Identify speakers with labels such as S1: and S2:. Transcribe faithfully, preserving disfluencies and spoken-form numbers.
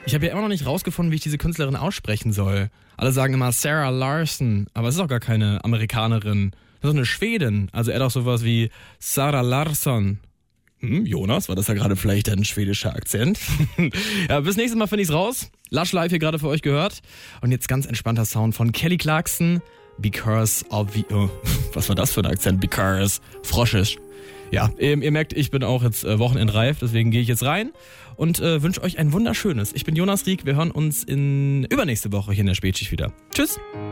S1: Ich habe ja immer noch nicht rausgefunden, wie ich diese Künstlerin aussprechen soll. Alle sagen immer Sarah Larson, aber es ist auch gar keine Amerikanerin. Das ist eine Schwedin. Also er hat auch sowas wie Sarah Larsson. Hm, Jonas, war das ja gerade vielleicht ein schwedischer Akzent? Ja, bis nächstes Mal finde ich's raus. Lush Live hier gerade für euch gehört. Und jetzt ganz entspannter Sound von Kelly Clarkson. Because of the... Oh, was war das für ein Akzent? Because Froschisch. Ja, ihr, ihr merkt, ich bin auch jetzt äh, wochenendreif, deswegen gehe ich jetzt rein und äh, wünsche euch ein wunderschönes. Ich bin Jonas Rieck, wir hören uns in übernächste Woche hier in der Spätschicht wieder. Tschüss!